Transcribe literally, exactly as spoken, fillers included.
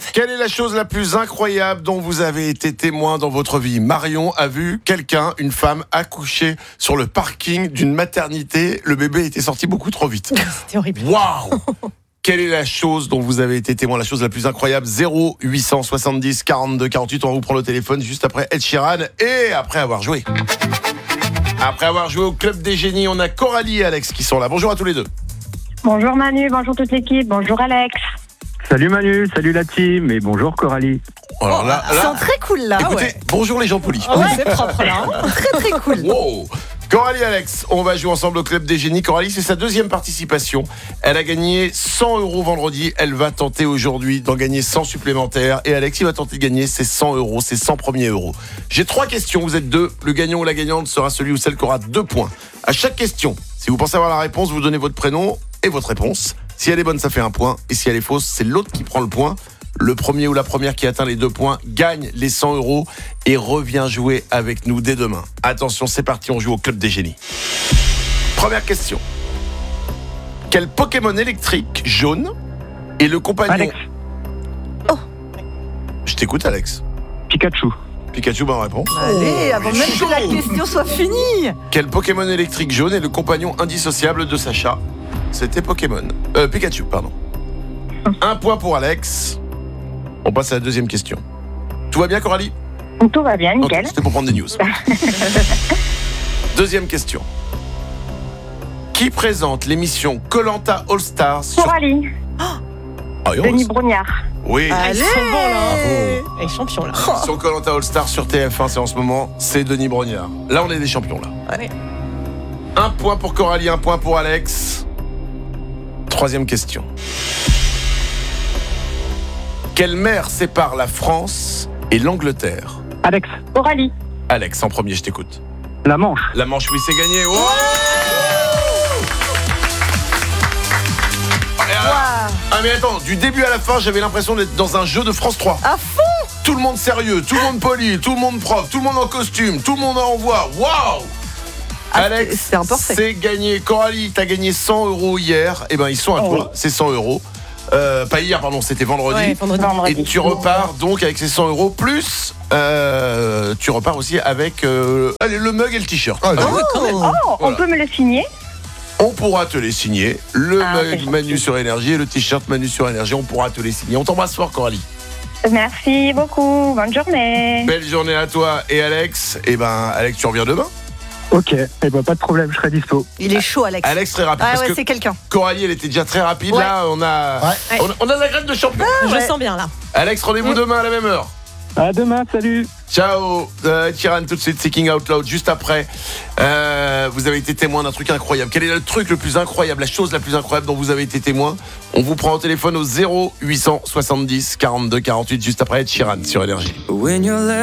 Quelle est la chose la plus incroyable dont vous avez été témoin dans votre vie ? Marion a vu quelqu'un, une femme, accoucher sur le parking d'une maternité. Le bébé était sorti beaucoup trop vite. C'était horrible. Waouh ! Quelle est la chose dont vous avez été témoin, la chose la plus incroyable ? zéro huit cent soixante-dix quarante-deux quarante-huit, on va vous prendre le téléphone juste après Ed Sheeran et après avoir joué. Après avoir joué au Club des Génies, on a Coralie et Alex qui sont là. Bonjour à tous les deux. Bonjour Manu, bonjour toute l'équipe, bonjour Alex. Salut Manu, salut la team et bonjour Coralie. Alors là, C'est là très cool là. écoutez, ouais. bonjour les gens polis. Ouais, c'est propre là. hein. Très très cool. Wow. Coralie et Alex, on va jouer ensemble au Club des Génies. Coralie, c'est sa deuxième participation. Elle a gagné cent euros vendredi. Elle va tenter aujourd'hui d'en gagner cent supplémentaires. Et Alex, il va tenter de gagner ses cent euros, ses cent premiers euros. J'ai trois questions, vous êtes deux. Le gagnant ou la gagnante sera celui ou celle qui aura deux points. À chaque question, si vous pensez avoir la réponse, vous donnez votre prénom et votre réponse. Si elle est bonne, ça fait un point. Et si elle est fausse, c'est l'autre qui prend le point. Le premier ou la première qui atteint les deux points gagne les cent euros et revient jouer avec nous dès demain. Attention, c'est parti, on joue au Club des Génies. Première question. Quel Pokémon électrique jaune est le compagnon... Alex. Oh. Je t'écoute, Alex. Pikachu. Pikachu, bonne réponse. Allez, avant même chaud. que la question soit finie. Quel Pokémon électrique jaune est le compagnon indissociable de Sacha ? C'était Pokémon. Euh, Pikachu, pardon. Un point pour Alex. On passe à la deuxième question. Tout va bien, Coralie ? Tout va bien, nickel. Ok, c'était pour prendre des news. Deuxième question. Qui présente l'émission Koh-Lanta All Stars sur... Coralie, Ah, oui, Denis Brognard. oui. Allez. Ils sont bons là. Bravo. Les champions là. Sur Koh-Lanta All Stars sur T F un, c'est en ce moment, c'est Denis Brognard. Là, on est des champions, là. Ouais. Un point pour Coralie, un point pour Alex. Troisième question. Quelle mer sépare la France et l'Angleterre ? Alex. Coralie, Alex, en premier, je t'écoute. La Manche. La Manche, oui, c'est gagné. Oh Ah mais attends, du début à la fin, j'avais l'impression d'être dans un jeu de France trois. À fond. Tout le monde sérieux, tout le monde poli, tout le monde prof, tout le monde en costume, tout le monde en voix. Waouh! Ah, Alex, c'est un portrait. c'est gagné. Coralie, t'as gagné cent euros hier. Eh ben, ils sont à Oh. toi, c'est cent euros. Euh, pas hier, pardon, c'était vendredi. Ouais, vendredi. vendredi. Et tu repars donc avec ces cent euros, plus euh, tu repars aussi avec euh, allez, le mug et le t-shirt. Ah ouais, quand même. Oh, on Voilà. peut me le signer? On pourra te les signer. Le Ah, mug c'est Manu gentil. sur Énergie et le t-shirt Manu sur Énergie, on pourra te les signer. On t'embrasse fort, Coralie. Merci beaucoup, bonne journée. Belle journée à toi et Alex. Et ben, Alex, tu reviens demain. Ok, eh ben, pas de problème, je serai dispo. Il est chaud, Alex. Alex, très rapide. Ah parce ouais, que c'est quelqu'un. Coralie, elle était déjà très rapide. Ouais. Là, on a, Ouais. on, on a la graine de champion. Je ouais. sens bien là. Alex, rendez-vous demain à la même heure. À demain, salut. Ciao, euh, Tiran, tout de suite, c'est King Out Loud. Juste après, euh, vous avez été témoin d'un truc incroyable. Quel est le truc le plus incroyable, la chose la plus incroyable dont vous avez été témoin ? On vous prend au téléphone au zéro huit cent soixante-dix quarante-deux quarante-huit juste après Tiran sur Énergie.